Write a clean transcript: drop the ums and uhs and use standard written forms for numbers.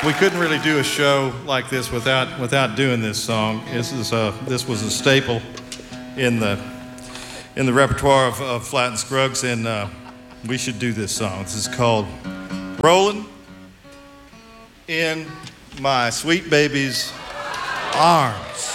We couldn't really do a show like this without doing this song. This was a staple in the repertoire of Flatt and Scruggs, and we should do this song. This is called "Rolling in My Sweet Baby's Arms."